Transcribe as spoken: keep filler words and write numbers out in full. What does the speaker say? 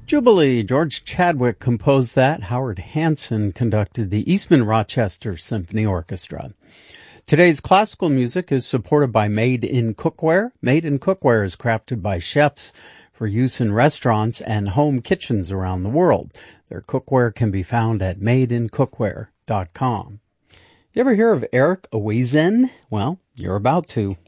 Jubilee. George Chadwick composed that. Howard Hanson conducted the Eastman Rochester Symphony Orchestra. Today's classical music is supported by Made in Cookware. Made in Cookware is crafted by chefs for use in restaurants and home kitchens around the world. Their cookware can be found at made in cookware dot com. You ever hear of Eric Owazen? Well, you're about to.